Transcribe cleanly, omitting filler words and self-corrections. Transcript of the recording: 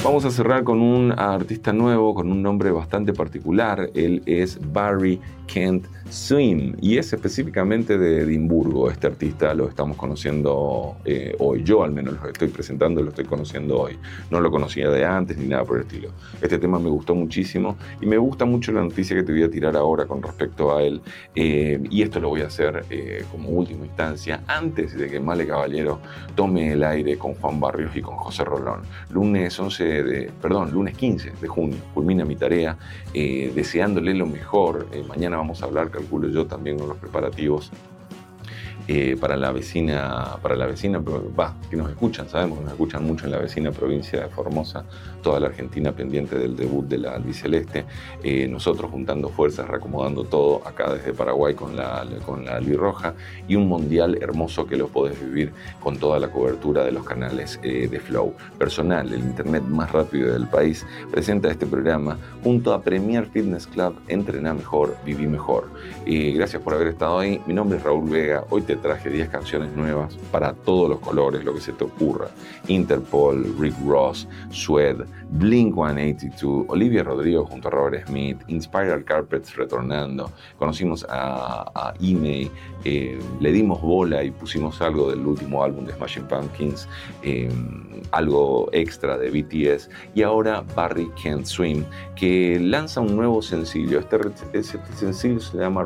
Vamos a cerrar con un artista nuevo, con un nombre bastante particular. Él es Barry Can't Swim y es específicamente de Edimburgo. Este artista lo estamos conociendo hoy. Yo al menos lo estoy presentando y lo estoy conociendo hoy. No lo conocía de antes ni nada por el estilo. Este tema me gustó muchísimo y me gusta mucho la noticia que te voy a tirar ahora con respecto a él. Y esto lo voy a hacer como última instancia antes de que Male Caballero tome el aire con Juan Barrios y con José Rolón. Lunes 15 de junio culmina mi tarea, deseándole lo mejor. Mañana vamos a hablar, calculo yo, también con los preparativos para la vecina, que nos escuchan, sabemos que nos escuchan mucho en la vecina provincia de Formosa, toda la Argentina pendiente del debut de la albiceleste, nosotros juntando fuerzas, reacomodando todo acá desde Paraguay con la albirroja, y un mundial hermoso que lo podés vivir con toda la cobertura de los canales de Flow. Personal, el internet más rápido del país, presenta este programa junto a Premier Fitness Club. Entrená mejor, viví mejor. Gracias por haber estado ahí. Mi nombre es Raúl Vega. Hoy te traje 10 canciones nuevas para todos los colores, lo que se te ocurra. Interpol, Rick Ross, Suede, Blink-182, Olivia Rodrigo junto a Robert Smith, Inspired Carpets retornando. Conocimos a Ime, le dimos bola y pusimos algo del último álbum de Smashing Pumpkins, algo extra de BTS, y ahora Barry Can't Swim, que lanza un nuevo sencillo. Este sencillo se llama